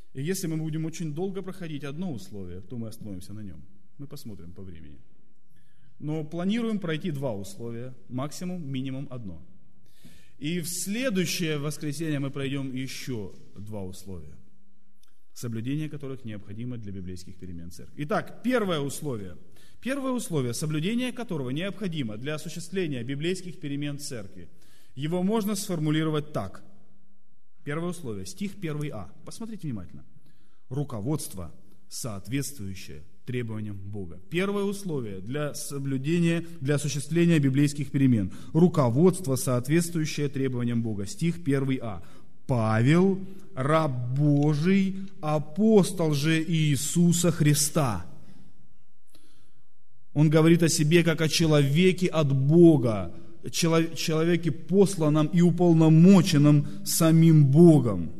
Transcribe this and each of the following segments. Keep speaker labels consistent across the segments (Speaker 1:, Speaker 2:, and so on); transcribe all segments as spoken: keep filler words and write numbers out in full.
Speaker 1: И если мы будем очень долго проходить одно условие, то мы остановимся на нем. Мы посмотрим по времени. Но планируем пройти два условия, максимум, минимум одно. И в следующее воскресенье мы пройдем еще два условия, соблюдение которых необходимо для библейских перемен церкви. Итак, первое условие. Первое условие, соблюдение которого необходимо для осуществления библейских перемен церкви. Его можно сформулировать так. Первое условие, стих один а. Посмотрите внимательно. Руководство, соответствующее требованиям Бога. Первое условие для соблюдения, для осуществления библейских перемен. Руководство, соответствующее требованиям Бога. Стих один а. Павел, раб Божий, апостол же Иисуса Христа. Он говорит о себе как о человеке от Бога, человеке посланном и уполномоченном самим Богом.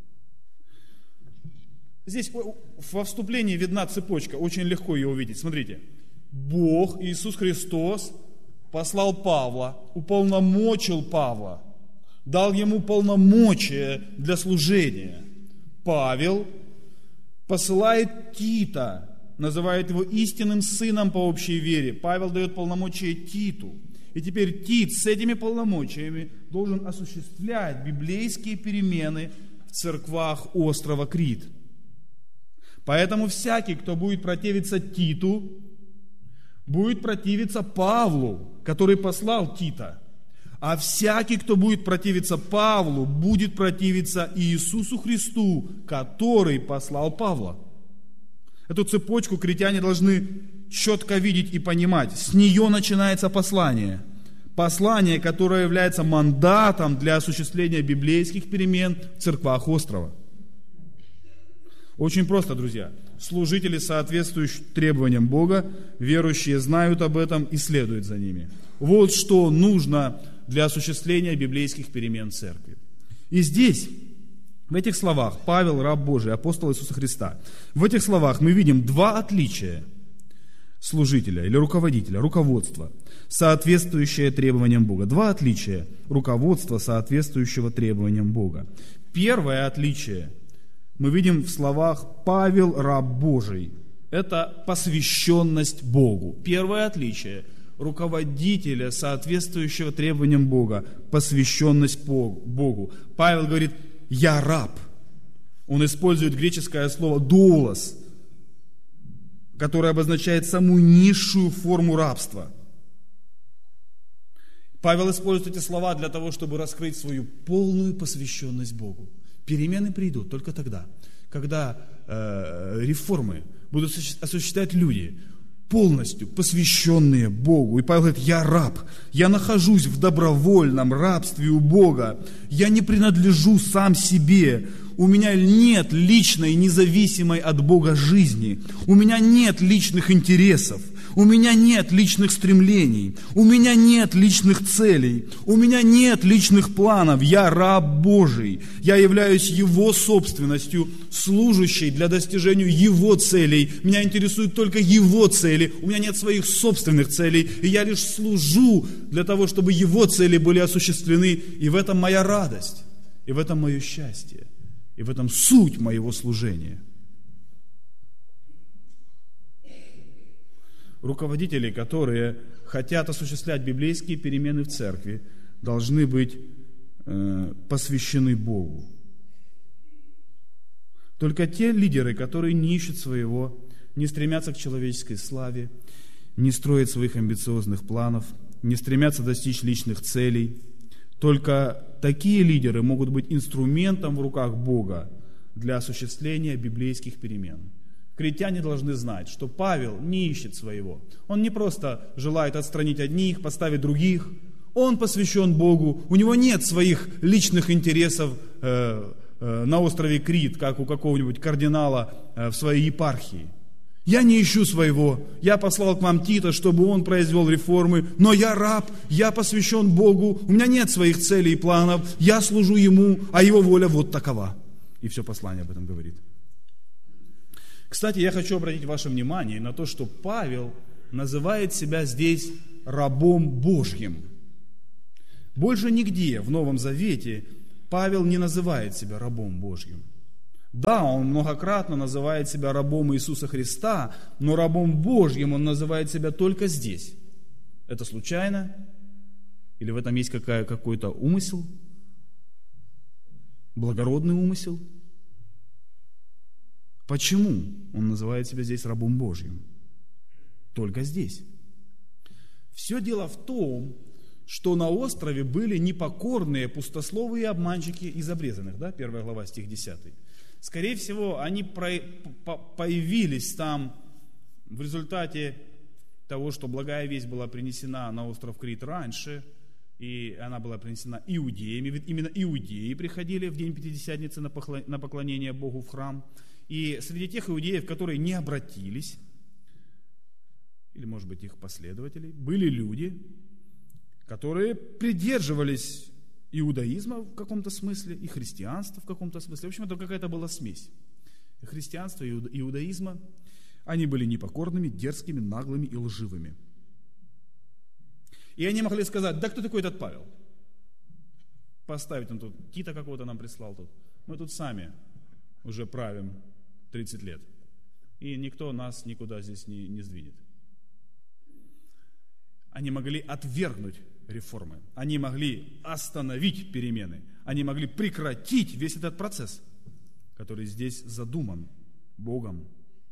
Speaker 1: Здесь во вступлении видна цепочка, очень легко ее увидеть. Смотрите, Бог, Иисус Христос, послал Павла, уполномочил Павла, дал ему полномочия для служения. Павел посылает Тита, называет его истинным сыном по общей вере. Павел дает полномочия Титу. И теперь Тит с этими полномочиями должен осуществлять библейские перемены в церквах острова Крит. Поэтому всякий, кто будет противиться Титу, будет противиться Павлу, который послал Тита. А всякий, кто будет противиться Павлу, будет противиться Иисусу Христу, который послал Павла. Эту цепочку критяне должны четко видеть и понимать. С нее начинается послание. Послание, которое является мандатом для осуществления библейских перемен в церквах острова. Очень просто, друзья. Служители, соответствующие требованиям Бога, верующие знают об этом и следуют за ними. Вот что нужно для осуществления библейских перемен церкви. И здесь, в этих словах, Павел, раб Божий, апостол Иисуса Христа, в этих словах мы видим два отличия служителя или руководителя, руководства, соответствующее требованиям Бога. Два отличия руководства, соответствующего требованиям Бога. Первое отличие мы видим в словах «Павел, раб Божий». Это посвященность Богу. Первое отличие руководителя, соответствующего требованиям Бога, посвященность Богу. Павел говорит «я раб». Он использует греческое слово «доулос», которое обозначает самую низшую форму рабства. Павел использует эти слова для того, чтобы раскрыть свою полную посвященность Богу. Перемены придут только тогда, когда э, реформы будут осуществлять люди, полностью посвященные Богу. И Павел говорит, я раб, я нахожусь в добровольном рабстве у Бога, я не принадлежу сам себе, у меня нет личной, независимой от Бога жизни, у меня нет личных интересов, у меня нет личных стремлений, у меня нет личных целей, у меня нет личных планов, я раб Божий, я являюсь Его собственностью, служащей для достижения Его целей, меня интересуют только Его цели, у меня нет своих собственных целей, и я лишь служу для того, чтобы Его цели были осуществлены, и в этом моя радость, и в этом мое счастье, и в этом суть моего служения. Руководители, которые хотят осуществлять библейские перемены в церкви, должны быть э, посвящены Богу. Только те лидеры, которые не ищут своего, не стремятся к человеческой славе, не строят своих амбициозных планов, не стремятся достичь личных целей, только такие лидеры могут быть инструментом в руках Бога для осуществления библейских перемен. Критяне должны знать, что Павел не ищет своего. Он не просто желает отстранить одних, поставить других. Он посвящен Богу. У него нет своих личных интересов э, э, на острове Крит, как у какого-нибудь кардинала э, в своей епархии. Я не ищу своего. Я послал к вам Тита, чтобы он произвел реформы. Но я раб, я посвящен Богу. У меня нет своих целей и планов. Я служу Ему, а Его воля вот такова. И все послание об этом говорит. Кстати, я хочу обратить ваше внимание на то, что Павел называет себя здесь рабом Божьим. Больше нигде в Новом Завете Павел не называет себя рабом Божьим. Да, он многократно называет себя рабом Иисуса Христа, но рабом Божьим он называет себя только здесь. Это случайно? Или в этом есть какая, какой-то умысел? Благородный умысел? Почему он называет себя здесь рабом Божьим? Только здесь. Все дело в том, что на острове были непокорные, пустословые обманщики из обрезанных, да, первая глава, стих десятый. Скорее всего, они появились там в результате того, что благая весть была принесена на остров Крит раньше, и она была принесена иудеями, ведь именно иудеи приходили в день Пятидесятницы на поклонение Богу в храм. И среди тех иудеев, которые не обратились, или, может быть, их последователей, были люди, которые придерживались иудаизма в каком-то смысле и христианства в каком-то смысле. В общем, это какая-то была смесь. И христианства и иудаизма. Они были непокорными, дерзкими, наглыми и лживыми. И они могли сказать: да кто такой этот Павел? Поставить он тут, Тита какого-то нам прислал тут. Мы тут сами уже правим тридцать лет. И никто нас никуда здесь не, не сдвинет. Они могли отвергнуть реформы. Они могли остановить перемены. Они могли прекратить весь этот процесс, который здесь задуман Богом.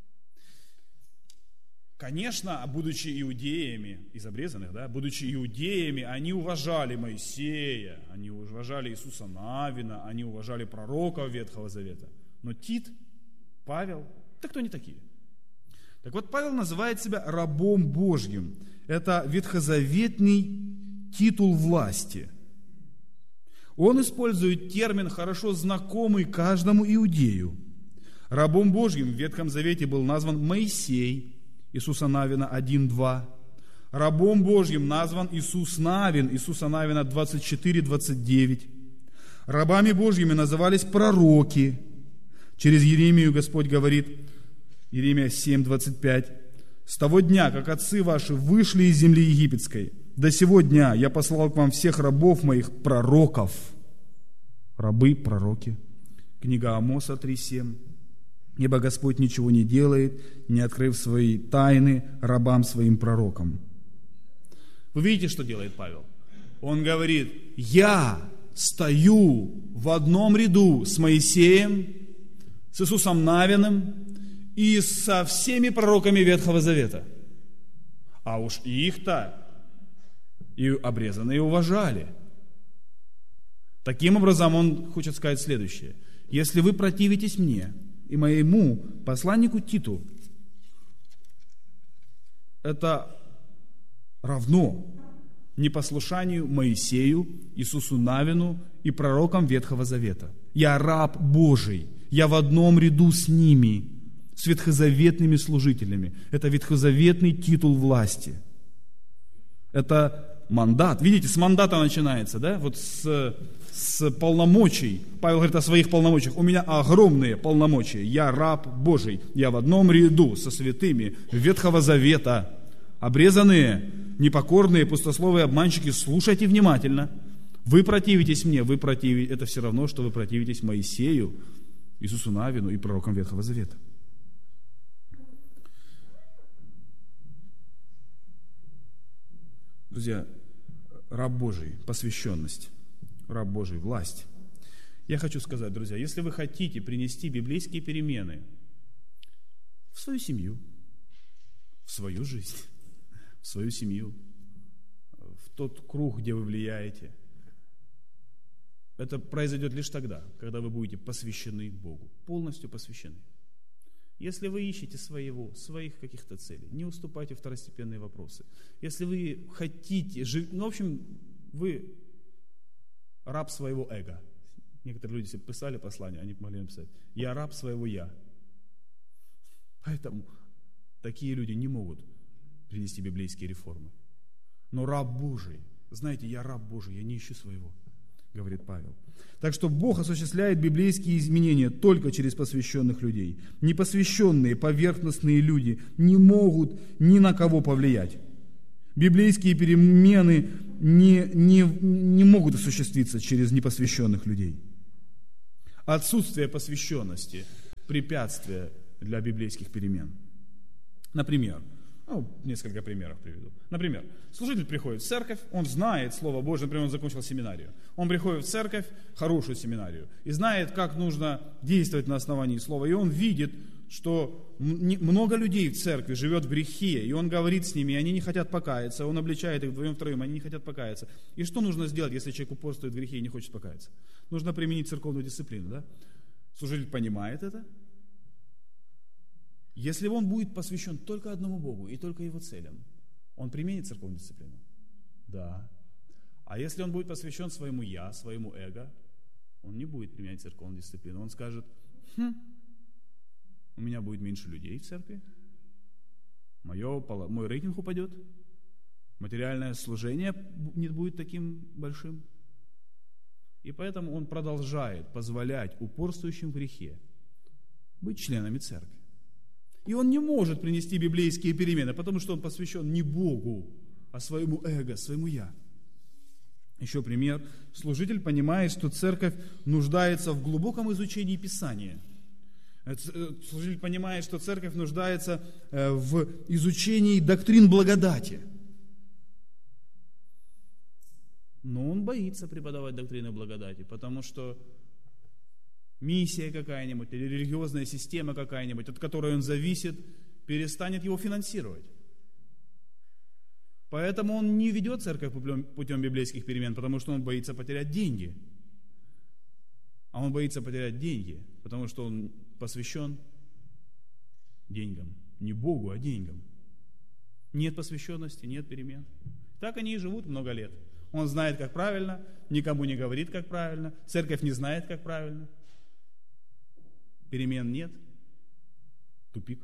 Speaker 1: Конечно, будучи иудеями, из обрезанных, да, будучи иудеями, они уважали Моисея, они уважали Иисуса Навина, они уважали пророков Ветхого Завета. Но Тит, Павел, да кто они такие? Так вот, Павел называет себя рабом Божьим. Это ветхозаветный титул власти. Он использует термин, хорошо знакомый каждому иудею. Рабом Божьим в Ветхом Завете был назван Моисей, Иисуса Навина один два. Рабом Божьим назван Иисус Навин, Иисуса Навина двадцать четыре двадцать девять. Рабами Божьими назывались пророки. Через Иеремию Господь говорит, Иеремия семь двадцать пять: «С того дня, как отцы ваши вышли из земли египетской, до сего дня я послал к вам всех рабов моих, пророков». Рабы, пророки. Книга Амоса три семь. «Ибо Господь ничего не делает, не открыв свои тайны рабам своим пророкам». Вы видите, что делает Павел? Он говорит: я стою в одном ряду с Моисеем, с Иисусом Навиным и со всеми пророками Ветхого Завета. А уж их-то и обрезанные уважали. Таким образом, он хочет сказать следующее: если вы противитесь мне и моему посланнику Титу, это равно непослушанию Моисею, Иисусу Навину и пророкам Ветхого Завета. Я раб Божий, я в одном ряду с ними, с ветхозаветными служителями. Это ветхозаветный титул власти. Это мандат. Видите, с мандата начинается, да? Вот с, с полномочий. Павел говорит о своих полномочиях. У меня огромные полномочия. Я раб Божий. Я в одном ряду со святыми Ветхого Завета. Обрезанные, непокорные, пустословые обманщики, слушайте внимательно. Вы противитесь мне, вы противитесь. Это все равно, что вы противитесь Моисею, Иисусу Навину и пророкам Ветхого Завета. Друзья, раб Божий, посвященность, раб Божий, власть. Я хочу сказать, друзья, если вы хотите принести библейские перемены в свою семью, в свою жизнь, в свою семью, в тот круг, где вы влияете, это произойдет лишь тогда, когда вы будете посвящены Богу, полностью посвящены. Если вы ищете своего, своих каких-то целей, не уступайте второстепенные вопросы. Если вы хотите, жив... ну, в общем, вы раб своего эго. Некоторые люди себе писали послание, они могли написать: я раб своего я. Поэтому такие люди не могут принести библейские реформы. Но раб Божий, знаете, я раб Божий, я не ищу своего, говорит Павел. Так что Бог осуществляет библейские изменения только через посвященных людей. Непосвященные, поверхностные люди не могут ни на кого повлиять. Библейские перемены не, не, не могут осуществиться через непосвященных людей. Отсутствие посвященности – препятствие для библейских перемен. Например, ну, несколько примеров приведу. Например, служитель приходит в церковь, он знает Слово Божье, например, он закончил семинарию. Он приходит в церковь, хорошую семинарию, и знает, как нужно действовать на основании Слова. И он видит, что много людей в церкви живет в грехе, и он говорит с ними, и они не хотят покаяться, он обличает их вдвоем-втроем, они не хотят покаяться. И что нужно сделать, если человек упорствует в грехе и не хочет покаяться? Нужно применить церковную дисциплину, да? Служитель понимает это. Если он будет посвящен только одному Богу и только Его целям, он применит церковную дисциплину? Да. А если он будет посвящен своему «я», своему эго, он не будет применять церковную дисциплину. Он скажет, хм, у меня будет меньше людей в церкви, мое, мой рейтинг упадет, материальное служение не будет таким большим. И поэтому он продолжает позволять упорствующим в грехе быть членами церкви. И он не может принести библейские перемены, потому что он посвящен не Богу, а своему эго, своему «я». Еще пример. Служитель понимает, что церковь нуждается в глубоком изучении Писания. Служитель понимает, что церковь нуждается в изучении доктрин благодати. Но он боится преподавать доктрины благодати, потому что миссия какая-нибудь или религиозная система какая-нибудь, от которой он зависит, перестанет его финансировать. Поэтому он не ведет церковь путем библейских перемен, потому что он боится потерять деньги. А он боится потерять деньги, потому что он посвящен деньгам. Не Богу, а деньгам. Нет посвященности, нет перемен. Так они и живут много лет. Он знает, как правильно, никому не говорит, как правильно. Церковь не знает, как правильно. Перемен нет. Тупик.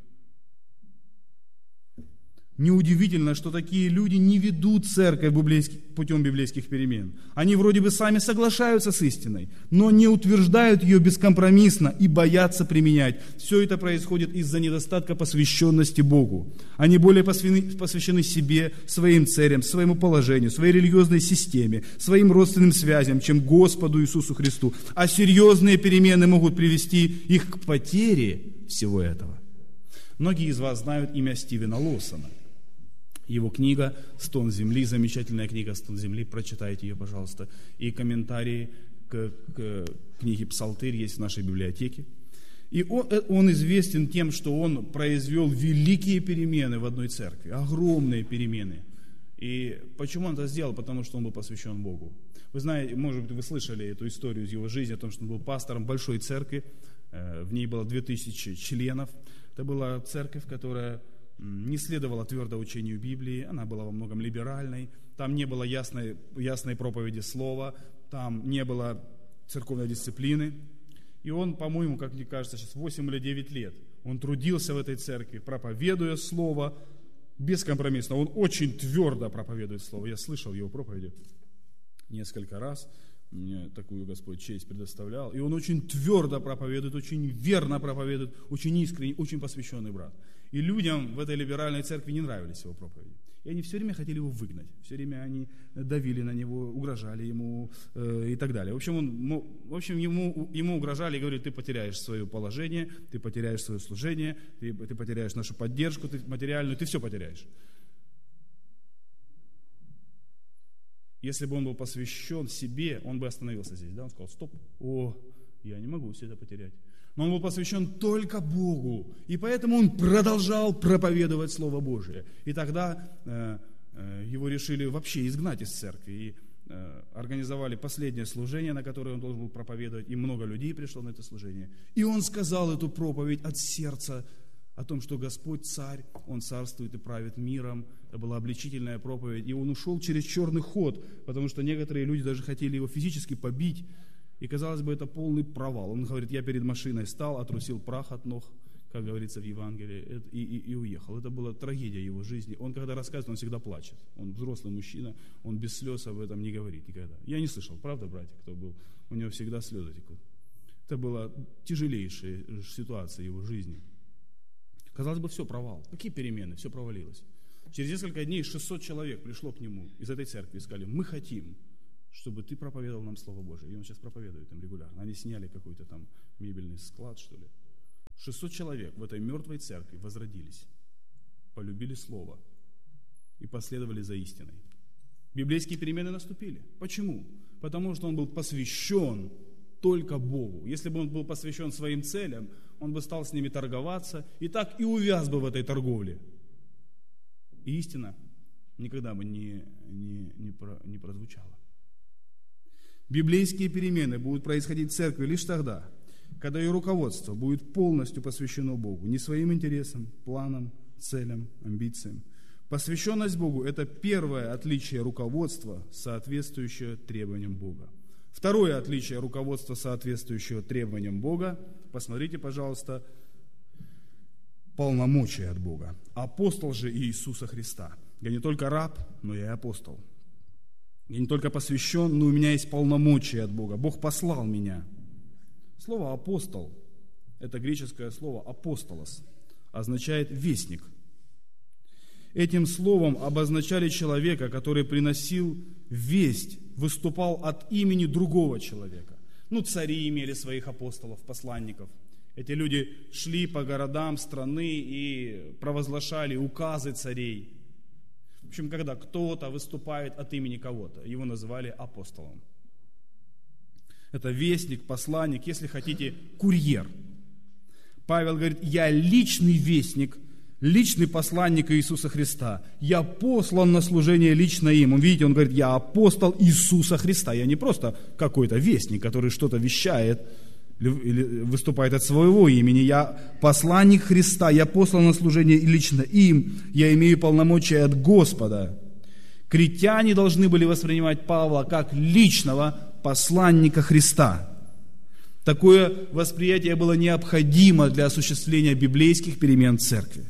Speaker 1: Неудивительно, что такие люди не ведут церковь путем библейских перемен. Они вроде бы сами соглашаются с истиной, но не утверждают ее бескомпромиссно и боятся применять. Все это происходит из-за недостатка посвященности Богу. Они более посвящены себе, своим целям, своему положению, своей религиозной системе, своим родственным связям, чем Господу Иисусу Христу. А серьезные перемены могут привести их к потере всего этого. Многие из вас знают имя Стивена Лоусона. Его книга «Стон земли», замечательная книга «Стон земли», прочитайте ее, пожалуйста. И комментарии к, к книге «Псалтырь» есть в нашей библиотеке. И он, он известен тем, что он произвел великие перемены в одной церкви, огромные перемены. И почему он это сделал? Потому что он был посвящен Богу. Вы знаете, может быть, вы слышали эту историю из его жизни, о том, что он был пастором большой церкви, в ней было две тысячи членов. Это была церковь, которая не следовала твердо учению Библии, она была во многом либеральной, там не было ясной, ясной проповеди слова, там не было церковной дисциплины. И он, по-моему, как мне кажется, сейчас восемь или девять лет, он трудился в этой церкви, проповедуя слово бескомпромиссно. Он очень твердо проповедует слово. Я слышал его проповеди несколько раз. Мне такую Господь честь предоставлял. И он очень твердо проповедует, очень верно проповедует, очень искренний, очень посвященный брат. И людям в этой либеральной церкви не нравились его проповеди. И они все время хотели его выгнать. Все время они давили на него, угрожали ему э, и так далее. В общем, он, в общем ему, ему угрожали и говорили, ты потеряешь свое положение, ты потеряешь свое служение, ты, ты потеряешь нашу поддержку ты, материальную, ты все потеряешь. Если бы он был посвящен себе, он бы остановился здесь. Да? Он сказал, стоп, о, я не могу все это потерять. Но он был посвящен только Богу. И поэтому он продолжал проповедовать Слово Божие. И тогда э, э, его решили вообще изгнать из церкви. И э, организовали последнее служение, на которое он должен был проповедовать. И много людей пришло на это служение. И он сказал эту проповедь от сердца о том, что Господь царь, Он царствует и правит миром. Это была обличительная проповедь. И он ушел через черный ход, потому что некоторые люди даже хотели его физически побить. И, казалось бы, это полный провал. Он говорит, я перед машиной стал, отрусил прах от ног, как говорится в Евангелии, и, и, и уехал. Это была трагедия его жизни. Он, когда рассказывает, он всегда плачет. Он взрослый мужчина, он без слез об этом не говорит никогда. Я не слышал, правда, братья, кто был? У него всегда слезы текут. Это была тяжелейшая ситуация его жизни. Казалось бы, все, провал. Какие перемены? Все провалилось. Через несколько дней шестьсот человек пришло к нему из этой церкви и сказали, мы хотим, чтобы ты проповедовал нам Слово Божие. И он сейчас проповедует им регулярно. Они сняли какой-то там мебельный склад, что ли. шестьсот человек в этой мертвой церкви возродились, полюбили Слово и последовали за истиной. Библейские перемены наступили. Почему? Потому что он был посвящен только Богу. Если бы он был посвящен своим целям, он бы стал с ними торговаться и так и увяз бы в этой торговле. И истина никогда бы не, не, не, про, не прозвучала. Библейские перемены будут происходить в церкви лишь тогда, когда ее руководство будет полностью посвящено Богу, не своим интересам, планам, целям, амбициям. Посвященность Богу – это первое отличие руководства, соответствующее требованиям Бога. Второе отличие руководства, соответствующего требованиям Бога, посмотрите, пожалуйста, полномочия от Бога. Апостол же Иисуса Христа. Я не только раб, но я и апостол. Я не только посвящен, но у меня есть полномочия от Бога. Бог послал меня. Слово «апостол» – это греческое слово «апостолос», означает «вестник». Этим словом обозначали человека, который приносил весть, выступал от имени другого человека. Ну, цари имели своих апостолов, посланников. Эти люди шли по городам страны и провозглашали указы царей. В общем, когда кто-то выступает от имени кого-то, его называли апостолом. Это вестник, посланник, если хотите, курьер. Павел говорит, я личный вестник, личный посланник Иисуса Христа. Я послан на служение лично им. Он, видите, он говорит, я апостол Иисуса Христа. Я не просто какой-то вестник, который что-то вещает или выступает от своего имени. Я посланник Христа, я послан на служение лично им. Я имею полномочия от Господа. Критяне должны были воспринимать Павла как личного посланника Христа. Такое восприятие было необходимо для осуществления библейских перемен в церкви.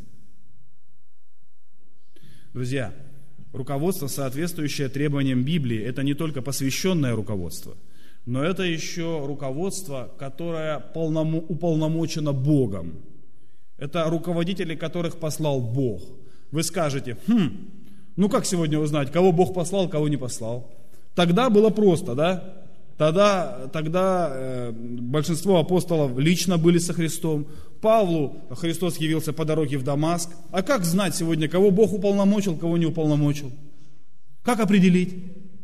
Speaker 1: Друзья, руководство, соответствующее требованиям Библии, это не только посвященное руководство, но это еще руководство, которое полномо, уполномочено Богом. Это руководители, которых послал Бог. Вы скажете, хм, ну как сегодня узнать, кого Бог послал, кого не послал? Тогда было просто, да? Тогда, тогда э, большинство апостолов лично были со Христом. Павлу Христос явился по дороге в Дамаск. А как знать сегодня, кого Бог уполномочил, кого не уполномочил? Как определить?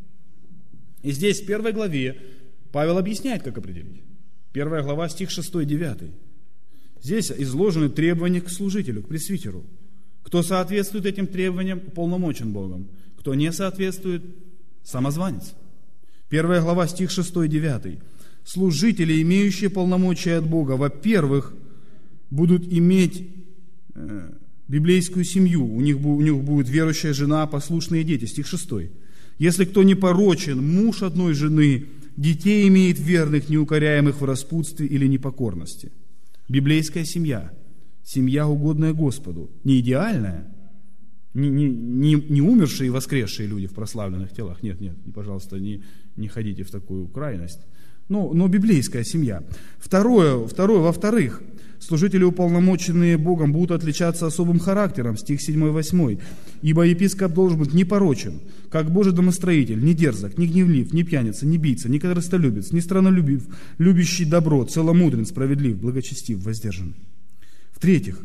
Speaker 1: И здесь в первой главе Павел объясняет, как определить. Первая глава, стих шестой-девятый. Здесь изложены требования к служителю, к пресвитеру. Кто соответствует этим требованиям, уполномочен Богом. Кто не соответствует, самозванец. Первая глава, стих шестой-девятый. Служители, имеющие полномочия от Бога, во-первых, будут иметь э, библейскую семью. У них, у них будет верующая жена, послушные дети. Стих шестой. Если кто не порочен, муж одной жены, детей имеет верных, неукоряемых в распутстве или непокорности. Библейская семья. Семья, угодная Господу. Не идеальная, не, не, не, не умершие и воскресшие люди в прославленных телах. Нет, нет, пожалуйста, не, не ходите в такую крайность. Но, но библейская семья. Второе, второе, во-вторых, служители, уполномоченные Богом, будут отличаться особым характером. Стих седьмой-восьмой. Ибо епископ должен быть непорочен, как Божий домостроитель, не дерзок, не гневлив, не пьяница, не бийца, не корыстолюбец, не странолюбив, любящий добро, целомудрен, справедлив, благочестив, воздержан. В-третьих,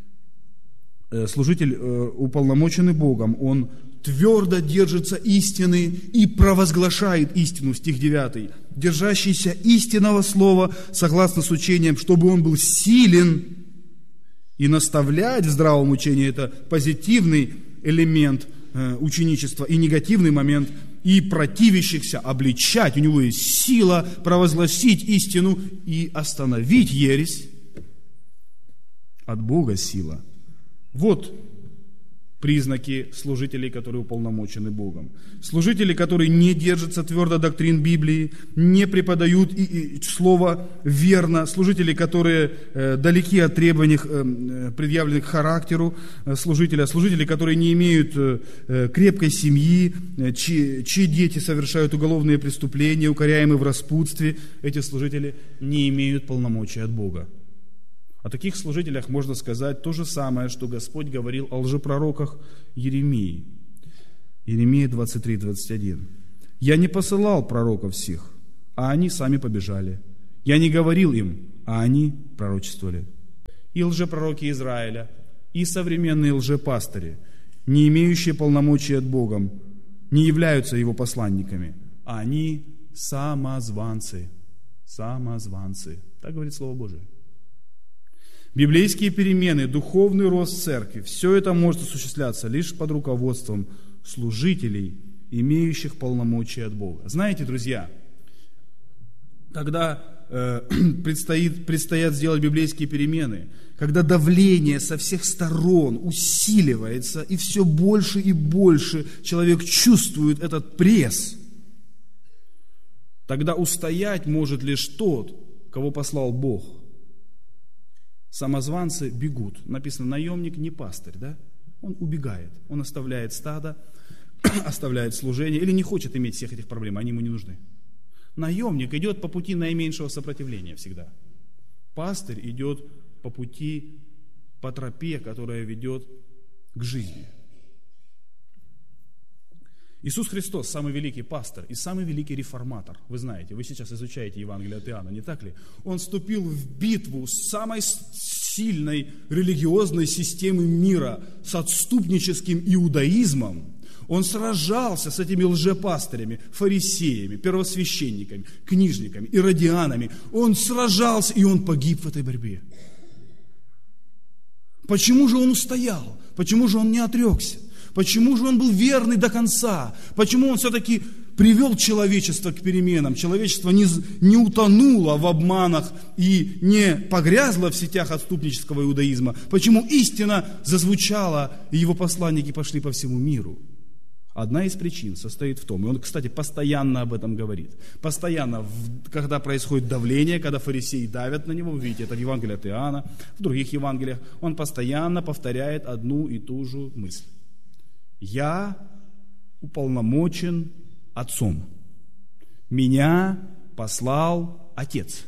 Speaker 1: служитель, уполномоченный Богом, он твердо держится истины и провозглашает истину, стих девятый, держащийся истинного слова, согласно с учением, чтобы он был силен и наставлять в здравом учении, это позитивный элемент ученичества, и негативный момент, и противящихся обличать, у него есть сила провозгласить истину и остановить ересь. От Бога сила. Вот признаки служителей, которые уполномочены Богом. Служители, которые не держатся твердо доктрин Библии, не преподают и, и, слово верно. Служители, которые э, далеки от требований, э, предъявленных к характеру э, служителя. Служители, которые не имеют э, крепкой семьи, э, чьи, чьи дети совершают уголовные преступления, укоряемые в распутстве. Эти служители не имеют полномочий от Бога. О таких служителях можно сказать то же самое, что Господь говорил о лжепророках Иеремии. Иеремия двадцать три двадцать один.
Speaker 2: Я не посылал пророков сих, а они сами побежали. Я не говорил им, а они пророчествовали.
Speaker 1: И лжепророки Израиля,
Speaker 2: И современные лжепастыри, не имеющие полномочий от Бога, не являются Его посланниками, а они самозванцы. Самозванцы. Так говорит Слово Божие. Библейские перемены, духовный рост церкви, все это может осуществляться лишь под руководством служителей, имеющих полномочия от Бога. Знаете, друзья, когда э, предстоит, предстоят сделать библейские перемены, когда давление со всех сторон усиливается, и все больше и больше человек чувствует этот пресс, тогда устоять может лишь тот, кого послал Бог. Самозванцы бегут. Написано, наемник не пастырь, да? Он убегает, он оставляет стадо, оставляет служение, или не хочет иметь всех этих проблем, они ему не нужны. Наемник идет по пути наименьшего сопротивления всегда. Пастырь идет по пути, по тропе, которая ведет к жизни. Иисус Христос самый великий пастор и самый великий реформатор. Вы знаете, вы сейчас изучаете Евангелие от Иоанна, не так ли? Он вступил в битву с самой сильной религиозной системой мира, с отступническим иудаизмом. Он сражался с этими лжепастырями, фарисеями, первосвященниками, книжниками, иродианами. Он сражался, и он погиб в этой борьбе. Почему же он устоял? Почему же он не отрекся? Почему же он был верный до конца? Почему он все-таки привел человечество к переменам? Человечество не, не утонуло в обманах и не погрязло в сетях отступнического иудаизма? Почему истина зазвучала, и его посланники пошли по всему миру? Одна из причин состоит в том, и он, кстати, постоянно об этом говорит, постоянно, когда происходит давление, когда фарисеи давят на него, вы видите, это в Евангелии от Иоанна, в других Евангелиях, он постоянно повторяет одну и ту же мысль. Я уполномочен Отцом. Меня послал Отец.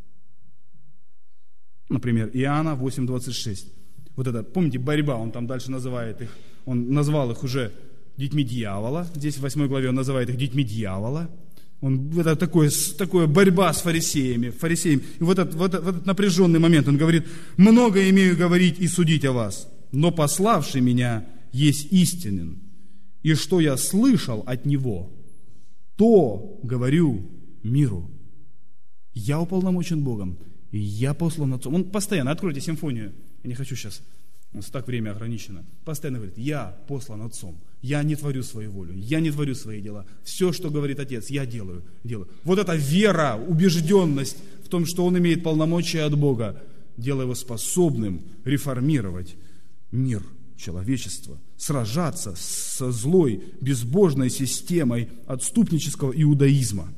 Speaker 2: Например, Иоанна восемь двадцать шесть. Вот это, помните, борьба, он там дальше называет их, он назвал их уже детьми дьявола. Здесь в восьмой главе он называет их детьми дьявола. Он, это такое, такое борьба с фарисеями. фарисеями. И в этот, в, этот, в этот напряженный момент он говорит, много имею говорить и судить о вас, но пославший меня есть истинен, и что я слышал от Него, то говорю миру. Я уполномочен Богом, и я послан Отцом. Он постоянно, откройте симфонию, я не хочу сейчас, у нас так время ограничено, постоянно говорит, я послан Отцом, я не творю свою волю, я не творю свои дела, все, что говорит Отец, я делаю, делаю. Вот эта вера, убежденность в том, что он имеет полномочия от Бога, делает его способным реформировать мир, человечество, сражаться со злой, безбожной системой отступнического иудаизма.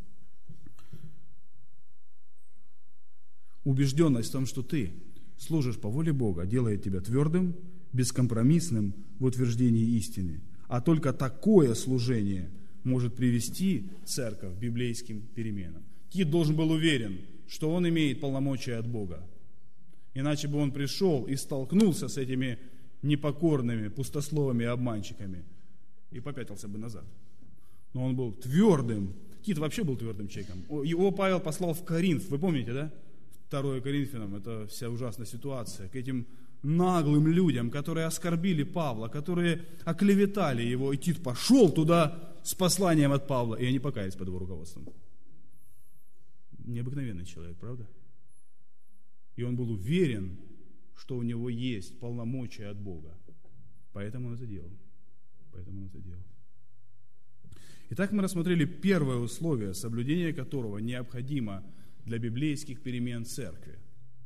Speaker 2: Убежденность в том, что ты служишь по воле Бога, делает тебя твердым, бескомпромиссным в утверждении истины. А только такое служение может привести церковь к библейским переменам. Тит должен был уверен, что он имеет полномочия от Бога. Иначе бы он пришел и столкнулся с этими непокорными, пустословами и обманщиками и попятился бы назад. Но он был твердым. Тит вообще был твердым человеком. Его Павел послал в Коринф, вы помните, да? Второе Коринфянам, это вся ужасная ситуация, к этим наглым людям, которые оскорбили Павла, которые оклеветали его, и Тит пошел туда с посланием от Павла, и они покаялись под его руководством. Необыкновенный человек, правда? И он был уверен, что у него есть полномочия от Бога. Поэтому он это делал. Поэтому он это делал. Итак, мы рассмотрели первое условие, соблюдение которого необходимо для библейских перемен церкви.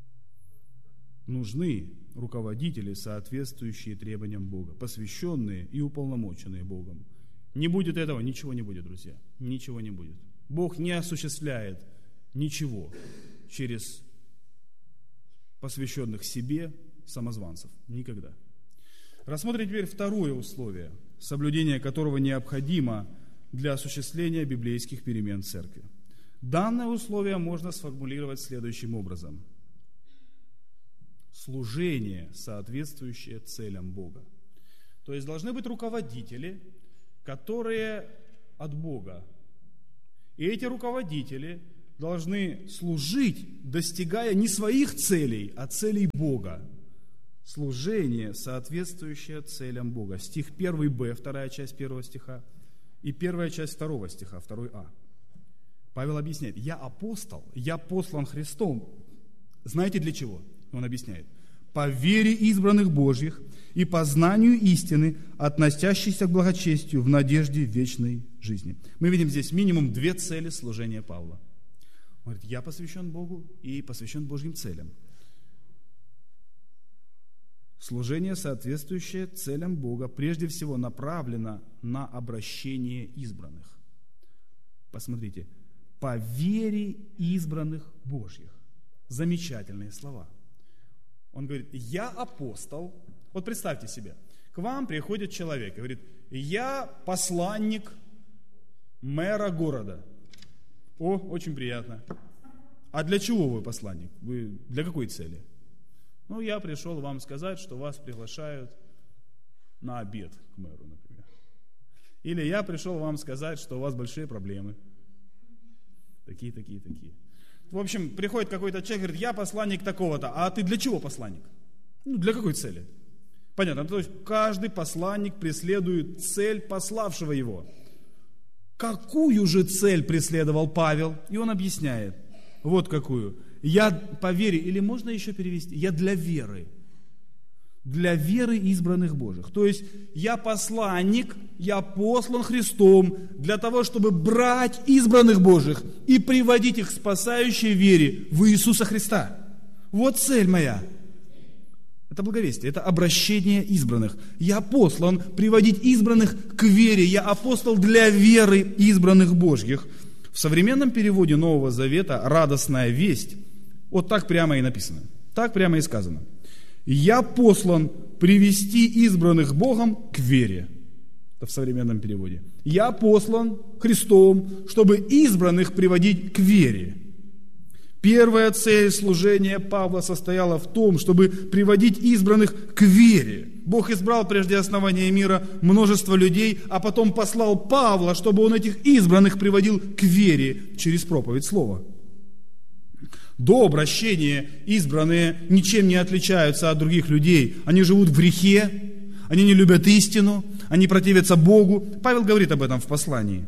Speaker 2: Нужны руководители, соответствующие требованиям Бога, посвященные и уполномоченные Богом. Не будет этого, ничего не будет, друзья. Ничего не будет. Бог не осуществляет ничего через посвященных себе самозванцев. Никогда. Рассмотрим теперь второе условие, соблюдение которого необходимо для осуществления библейских перемен церкви. Данное условие можно сформулировать следующим образом. Служение, соответствующее целям Бога. То есть должны быть руководители, которые от Бога. И эти руководители должны служить, достигая не своих целей, а целей Бога. Служение, соответствующее целям Бога. Стих первый Б, вторая часть первого стиха, и первая часть второго стиха, второй А. Павел объясняет: я апостол, я послан Христом. Знаете для чего? Он объясняет: по вере избранных Божьих и по знанию истины, относящейся к благочестию в надежде вечной жизни. Мы видим здесь минимум две цели служения Павла. Он говорит: я посвящен Богу и посвящен Божьим целям. Служение, соответствующее целям Бога, прежде всего направлено на обращение избранных. Посмотрите: по вере избранных Божьих. Замечательные слова. Он говорит: я апостол. Вот представьте себе, к вам приходит человек и говорит: я посланник мэра города. О, очень приятно. А для чего вы посланник? Вы для какой цели? Ну, я пришел вам сказать, что вас приглашают на обед к мэру, например. Или я пришел вам сказать, что у вас большие проблемы. Такие, такие, такие. В общем, приходит какой-то человек, говорит: я посланник такого-то. А ты для чего посланник? Ну, для какой цели? Понятно, то есть каждый посланник преследует цель пославшего его. Какую же цель преследовал Павел? И он объясняет. Вот какую. Я по вере, или можно еще перевести, я для веры. Для веры избранных Божьих. То есть я посланник, я послан Христом для того, чтобы брать избранных Божьих и приводить их к спасающей вере в Иисуса Христа. Вот цель моя. Это благовестие, это обращение избранных. Я послан приводить избранных к вере. Я апостол для веры избранных Божьих. В современном переводе Нового Завета «радостная весть» вот так прямо и написано. Так прямо и сказано. Я послан привести избранных Богом к вере. Это в современном переводе. Я послан Христом, чтобы избранных приводить к вере. Первая цель служения Павла состояла в том, чтобы приводить избранных к вере. Бог избрал прежде основания мира множество людей, а потом послал Павла, чтобы он этих избранных приводил к вере через проповедь слова. До обращения избранные ничем не отличаются от других людей. Они живут в грехе, они не любят истину, они противятся Богу. Павел говорит об этом в послании.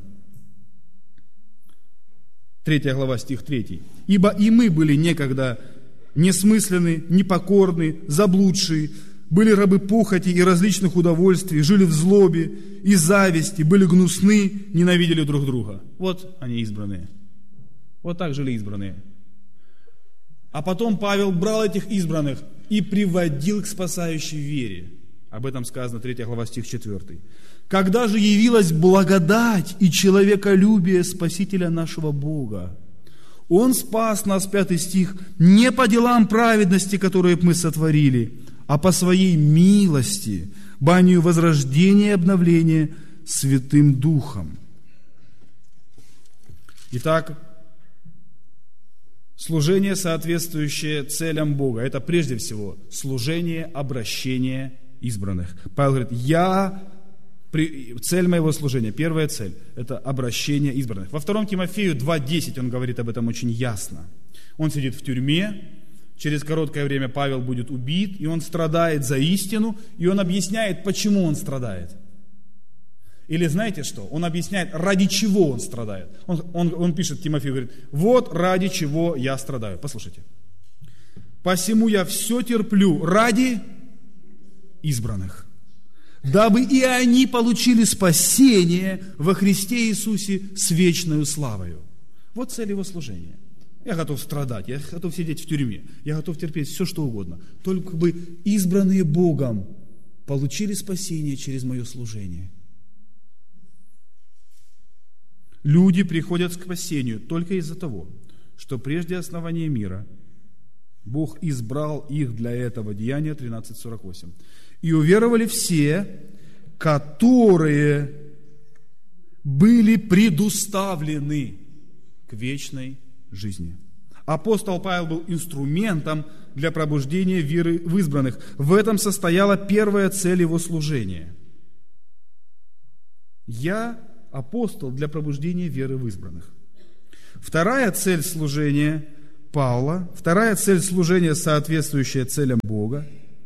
Speaker 2: Третья глава, стих третий. «Ибо и мы были некогда несмысленны, непокорны, заблудшие, были рабы похоти и различных удовольствий, жили в злобе и зависти, были гнусны, ненавидели друг друга». Вот они избранные. Вот так жили избранные. А потом Павел брал этих избранных и приводил к спасающей вере. Об этом сказано третья глава, стих четвёртый. «Когда же явилась благодать и человеколюбие Спасителя нашего Бога, Он спас нас», пятый стих, «не по делам праведности, которые мы сотворили, а по Своей милости, банию возрождения и обновления Святым Духом». Итак, служение, соответствующее целям Бога, это прежде всего служение обращения избранных. Павел говорит: я, цель моего служения, первая цель, это обращение избранных. Во втором Тимофею два десять он говорит об этом очень ясно. Он сидит в тюрьме, через короткое время Павел будет убит, и он страдает за истину, и он объясняет, почему он страдает. Или знаете что? Он объясняет, ради чего он страдает. Он, он, он пишет Тимофею, говорит: вот ради чего я страдаю. Послушайте. «Посему я все терплю ради избранных, дабы и они получили спасение во Христе Иисусе с вечною славою». Вот цель его служения. Я готов страдать, я готов сидеть в тюрьме, я готов терпеть все, что угодно. Только бы избранные Богом получили спасение через мое служение. Люди приходят к спасению только из-за того, что прежде основания мира Бог избрал их для этого. Деяния тринадцать сорок восемь. «И уверовали все, которые были предуставлены к вечной жизни». Апостол Павел был инструментом для пробуждения веры в избранных. В этом состояла первая цель его служения. «Я апостол для пробуждения веры в избранных. Вторая цель служения Павла, вторая цель служения, соответствующая целям Бога,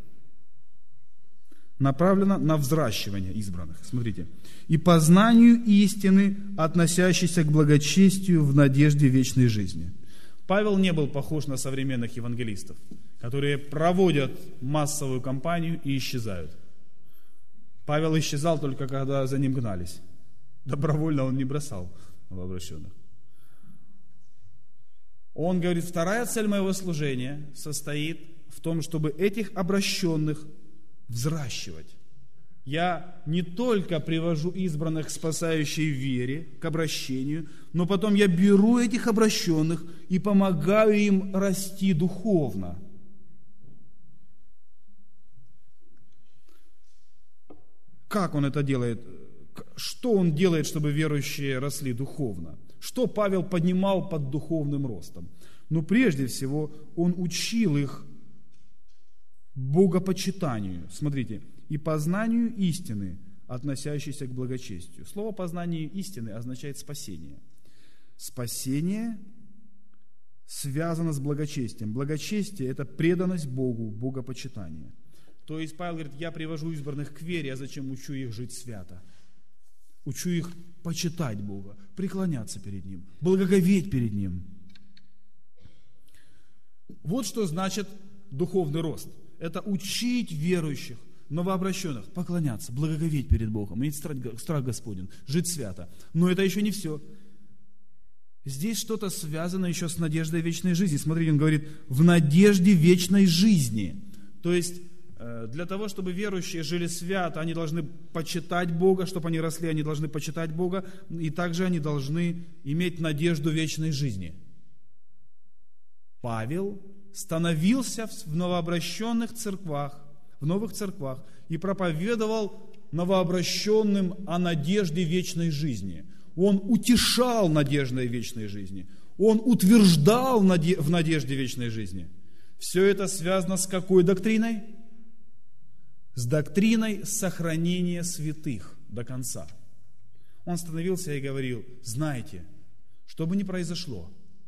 Speaker 2: направлена на взращивание избранных. Смотрите. «И познанию истины, относящейся к благочестию в надежде вечной жизни». Павел не был похож на современных евангелистов, которые проводят массовую кампанию и исчезают. Павел исчезал только когда за ним гнались. Добровольно он не бросал новообращенных. Он говорит, вторая цель моего служения состоит в том, чтобы этих обращенных взращивать. Я не только привожу избранных к спасающей вере, к обращению, но потом я беру этих обращенных и помогаю им расти духовно. Как он это делает? Что он делает, чтобы верующие росли духовно? Что Павел поднимал под духовным ростом? Но прежде всего он учил их богопочитанию. Смотрите, и познанию истины, относящейся к благочестию. Слово познание истины означает спасение. Спасение связано с благочестием. Благочестие – это преданность Богу, богопочитание. То есть Павел говорит, я привожу избранных к вере, а зачем учу их жить свято? Учу их почитать Бога, преклоняться перед Ним, благоговеть перед Ним. Вот что значит духовный рост. Это учить верующих, новообращенных, поклоняться, благоговеть перед Богом, иметь страх Господень, жить свято. Но это еще не все. Здесь что-то связано еще с надеждой вечной жизни. Смотрите, он говорит, в надежде вечной жизни. То есть, для того, чтобы верующие жили свято, они должны почитать Бога, чтобы они росли, они должны почитать Бога, и также они должны иметь надежду вечной жизни. Павел становился в новообращенных церквах, в новых церквах и проповедовал новообращенным о надежде вечной жизни. Он утешал надеждой вечной жизни. Он утверждал в надежде вечной жизни. Все это связано с какой доктриной? С доктриной сохранения святых до конца. Он становился и говорил, знаете, что бы ни произошло,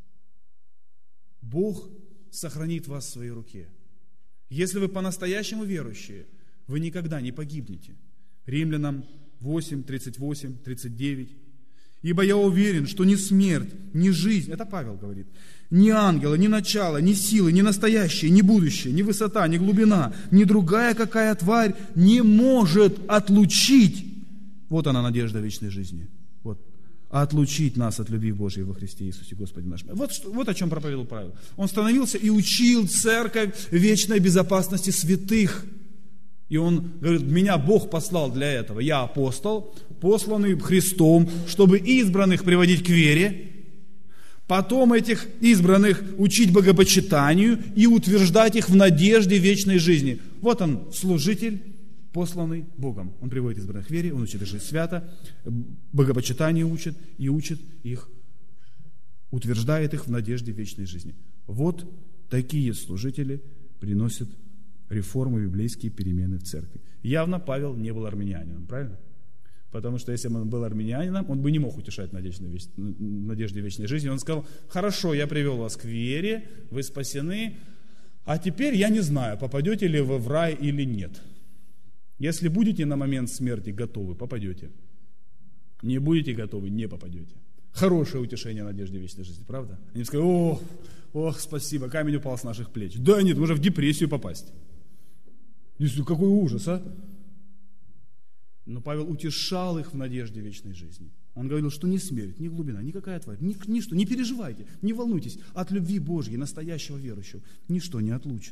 Speaker 2: Бог сохранит вас в своей руке. Если вы по-настоящему верующие, вы никогда не погибнете. Римлянам восемь, тридцать восемь, тридцать девять. Ибо я уверен, что ни смерть, ни жизнь, это Павел говорит, ни ангелы, ни начало, ни силы, ни настоящее, ни будущее, ни высота, ни глубина, ни другая какая тварь не может отлучить, вот она надежда вечной жизни, вот, отлучить нас от любви Божьей во Христе Иисусе Господе нашем. Вот, что, вот о чем проповедовал Павел. Он становился и учил церковь вечной безопасности святых. И он говорит, меня Бог послал для этого. Я апостол, посланный Христом, чтобы избранных приводить к вере, потом этих избранных учить богопочитанию и утверждать их в надежде вечной жизни. Вот он, служитель, посланный Богом. Он приводит избранных к вере, он учит их жить свято, богопочитанию учит и учит их, утверждает их в надежде вечной жизни. Вот такие служители приносят реформы, библейские перемены в церкви. Явно Павел не был армянинином, правильно? Потому что если бы он был армянинином, он бы не мог утешать надежде, надежде вечной жизни. Он сказал, хорошо, я привел вас к вере, вы спасены, а теперь я не знаю, попадете ли вы в рай или нет. Если будете на момент смерти готовы, попадете. Не будете готовы, не попадете. Хорошее утешение надежде вечной жизни, правда? Они сказали, ох, ох, спасибо, камень упал с наших плеч. Да нет, можно в депрессию попасть. Какой ужас, а? Но Павел утешал их в надежде вечной жизни. Он говорил, что ни смерть, ни глубина, никакая тварь, ни, ничто, не переживайте, не волнуйтесь, от любви Божьей, настоящего верующего, ничто не отлучит.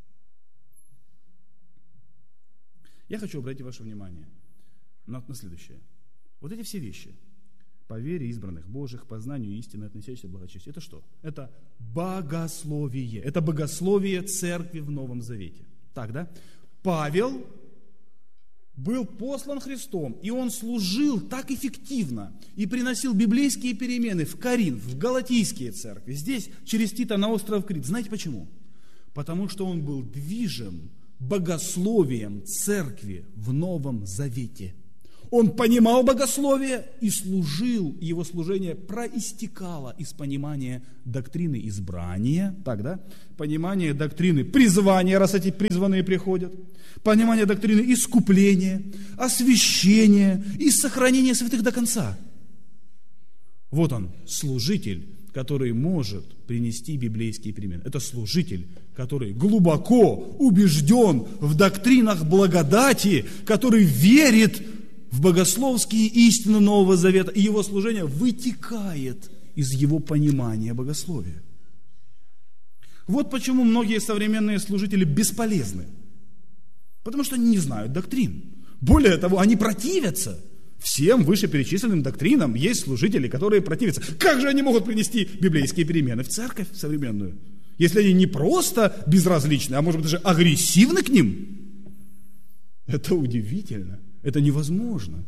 Speaker 2: Я хочу обратить ваше внимание на, на следующее. Вот эти все вещи, по вере избранных Божьих, по знанию истины, относящейся к благочестию, это что? Это богословие. Это богословие церкви в Новом Завете. Так, да? Павел был послан Христом, и он служил так эффективно и приносил библейские перемены в Коринф, в галатийские церкви, здесь, через Тита на остров Крит. Знаете почему? Потому что он был движим богословием церкви в Новом Завете. Он понимал богословие и служил, и его служение проистекало из понимания доктрины избрания, так, да? Понимания доктрины призвания, раз эти призванные приходят, понимание доктрины искупления, освящения и сохранения святых до конца. Вот он, служитель, который может принести библейские перемены. Это служитель, который глубоко убежден в доктринах благодати, который верит в богословские истины Нового Завета, и его служение вытекает из его понимания богословия. Вот почему многие современные служители бесполезны. Потому что они не знают доктрин. Более того, они противятся всем вышеперечисленным доктринам. Есть служители, которые противятся. Как же они могут принести библейские перемены в церковь современную, если они не просто безразличны, а может быть даже агрессивны к ним? Это удивительно. Это невозможно.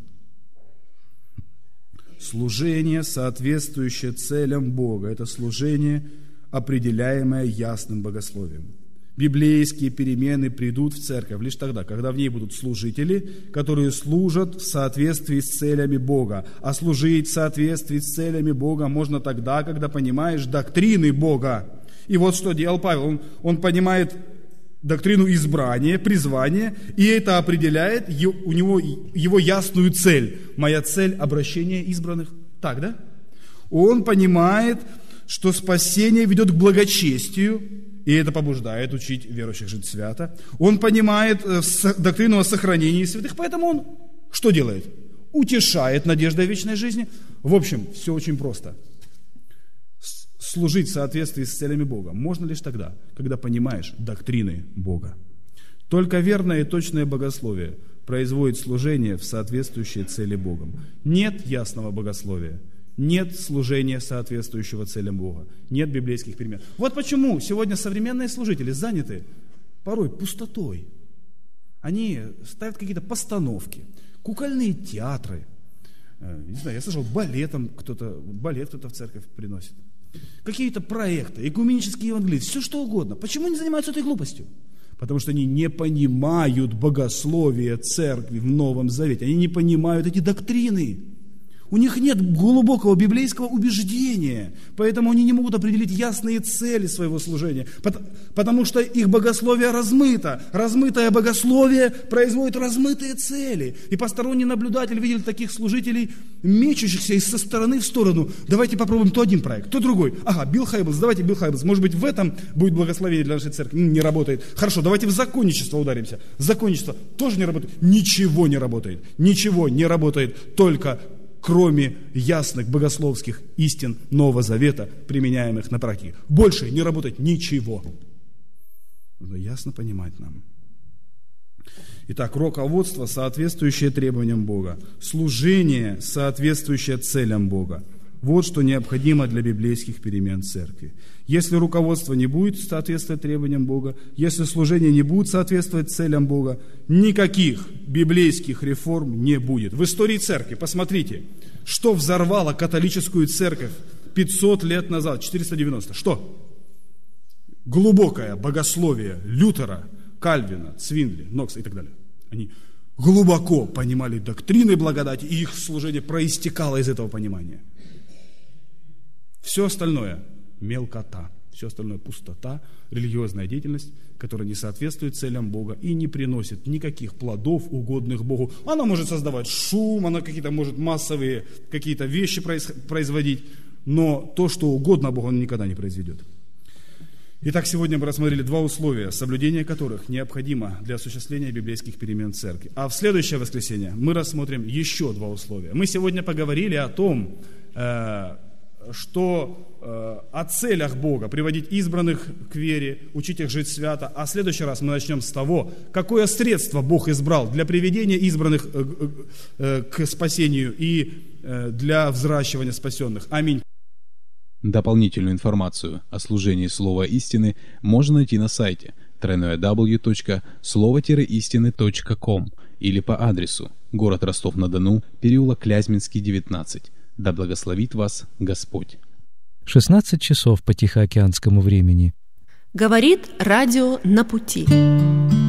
Speaker 2: Служение, соответствующее целям Бога, это служение, определяемое ясным богословием. Библейские перемены придут в церковь лишь тогда, когда в ней будут служители, которые служат в соответствии с целями Бога. А служить в соответствии с целями Бога можно тогда, когда понимаешь доктрины Бога. И вот что делал Павел. Он, он понимает доктрину избрания, призвания, и это определяет у него его ясную цель. Моя цель – обращение избранных. Так, да? Он понимает, что спасение ведет к благочестию, и это побуждает учить верующих жить свято. Он понимает доктрину о сохранении святых, поэтому он что делает? Утешает надеждой вечной жизни. В общем, все очень просто. Служить в соответствии с целями Бога можно лишь тогда, когда понимаешь доктрины Бога. Только верное и точное богословие производит служение в соответствующие цели Богом. Нет ясного богословия, нет служения, соответствующего целям Бога, нет библейских перемен. Вот почему сегодня современные служители заняты порой пустотой. Они ставят какие-то постановки, кукольные театры. Не знаю, я слышал, балетом кто-то, балет кто-то в церковь приносит. Какие-то проекты, экуменические евангелисты, все что угодно. Почему они занимаются этой глупостью? Потому что они не понимают богословия церкви в Новом Завете. Они не понимают эти доктрины. У них нет глубокого библейского убеждения, поэтому они не могут определить ясные цели своего служения, потому что их богословие размыто. Размытое богословие производит размытые цели. И посторонний наблюдатель видел таких служителей, мечущихся из со стороны в сторону. Давайте попробуем то один проект, то другой. Ага, Билл Хайблс, давайте Билл Хайблс. Может быть, в этом будет благословение для нашей церкви. Не работает. Хорошо, давайте в законничество ударимся. Законничество тоже не работает. Ничего не работает. Ничего не работает. Только кроме ясных богословских истин Нового Завета, применяемых на практике. Больше не работает ничего. Нужно ясно понимать нам. Итак, руководство, соответствующее требованиям Бога. Служение, соответствующее целям Бога. Вот что необходимо для библейских перемен церкви. Если руководство не будет соответствовать требованиям Бога, если служение не будет соответствовать целям Бога, никаких библейских реформ не будет. В истории церкви, посмотрите, что взорвало католическую церковь пятьсот лет назад, четыреста девяносто. Что? Глубокое богословие Лютера, Кальвина, Цвингли, Нокса и так далее. Они глубоко понимали доктрины благодати, и их служение проистекало из этого понимания. Все остальное – мелкота, все остальное – пустота, религиозная деятельность, которая не соответствует целям Бога и не приносит никаких плодов, угодных Богу. Она может создавать шум, она какие-то может массовые какие-то вещи производить, но то, что угодно Богу, она никогда не произведет. Итак, сегодня мы рассмотрели два условия, соблюдение которых необходимо для осуществления библейских перемен церкви. А в следующее воскресенье мы рассмотрим еще два условия. Мы сегодня поговорили о том, э, что э, о целях Бога, приводить избранных к вере, учить их жить свято. А в следующий раз мы начнем с того, какое средство Бог избрал для приведения избранных э, э, к спасению и э, для взращивания спасенных. Аминь.
Speaker 3: Дополнительную информацию о служении Слова Истины можно найти на сайте дабл ю дабл ю дабл ю точка слово истины точка ком или по адресу город Ростов-на-Дону, переулок Клязьминский, девятнадцать. Да благословит вас Господь.
Speaker 4: шестнадцать часов по Тихоокеанскому времени.
Speaker 5: Говорит радио «На пути».